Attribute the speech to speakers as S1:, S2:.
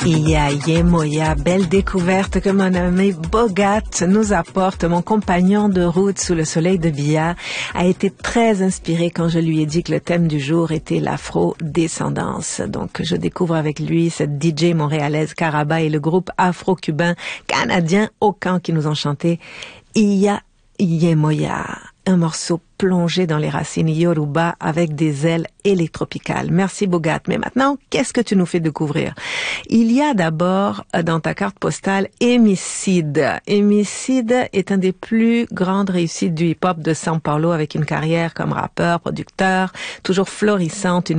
S1: Iya Moya, belle découverte que mon ami Bogat nous apporte. Mon compagnon de route sous le soleil de Bia a été très inspiré quand je lui ai dit que le thème du jour était l'afro-descendance. Donc, je découvre avec lui cette DJ montréalaise Caraba et le groupe afro-cubain canadien Okan qui nous ont chanté Iya Moya, un morceau plongé dans les racines Yoruba avec des ailes électropicales. Merci Bogat. Mais maintenant, qu'est-ce que tu nous fais découvrir? Il y a d'abord dans ta carte postale Hémicide. Hémicide est un des plus grandes réussites du hip-hop de São Paulo avec une carrière comme rappeur, producteur, toujours florissante, une